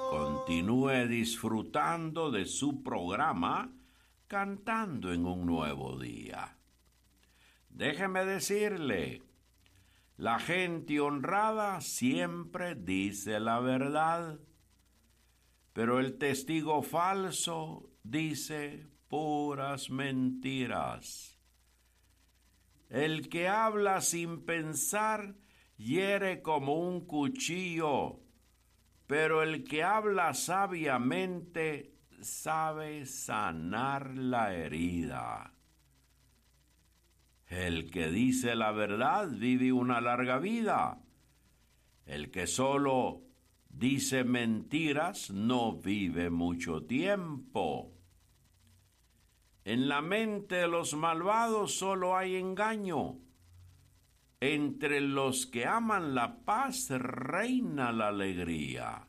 Continúe disfrutando de su programa Cantando en un Nuevo Día. Déjeme decirle, la gente honrada siempre dice la verdad, pero el testigo falso dice puras mentiras. El que habla sin pensar hiere como un cuchillo, pero el que habla sabiamente sabe sanar la herida. El que dice la verdad vive una larga vida. El que solo dice mentiras no vive mucho tiempo. En la mente de los malvados solo hay engaño. Entre los que aman la paz reina la alegría.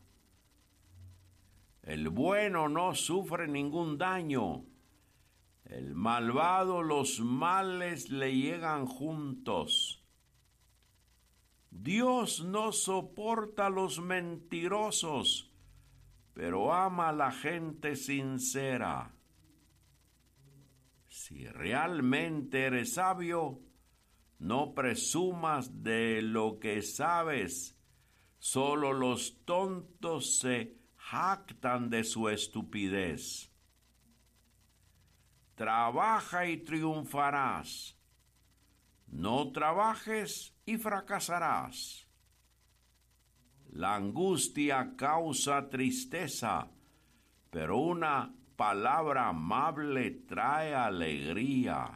El bueno no sufre ningún daño. El malvado, los males le llegan juntos. Dios no soporta a los mentirosos, pero ama a la gente sincera. Si realmente eres sabio, no presumas de lo que sabes. Solo los tontos se jactan de su estupidez. Trabaja y triunfarás. No trabajes y fracasarás. La angustia causa tristeza, pero una palabra amable trae alegría.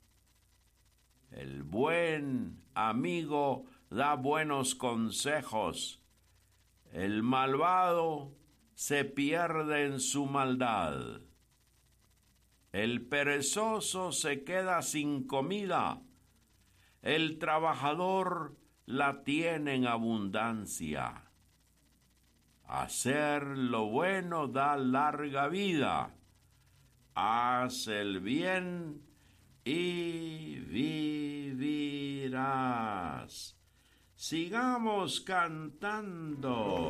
El buen amigo da buenos consejos. El malvado se pierde en su maldad. El perezoso se queda sin comida. El trabajador la tiene en abundancia. Hacer lo bueno da larga vida. Haz el bien y vivirás. Sigamos cantando.